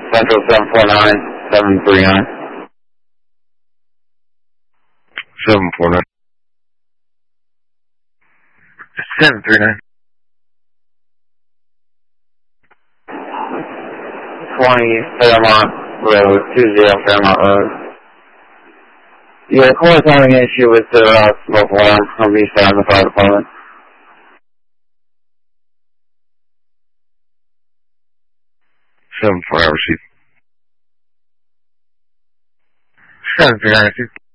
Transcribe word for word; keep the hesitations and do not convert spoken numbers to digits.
Central seven four nine, seven three nine. seven four nine. seven three nine. twenty Fairmont Road, two zero Fairmont Road. Yeah, caller's having an issue with the uh, smoke alarm from the east side of the fire department. seven four nine received. seven three nine.